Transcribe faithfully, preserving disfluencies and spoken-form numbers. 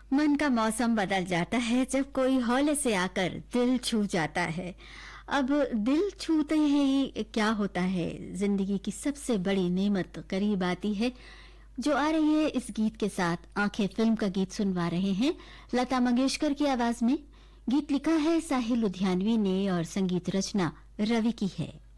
मन का मौसम बदल जाता है जब कोई हौले से आकर दिल छू जाता है। अब दिल छूते ही क्या होता है, जिंदगी की सबसे बड़ी नेमत करीब आती है। जो आ रही है इस गीत के साथ, आंखें फिल्म का गीत सुनवा रहे हैं लता मंगेशकर की आवाज में। गीत लिखा है साहिल लुधियानवी ने और संगीत रचना रवि की है।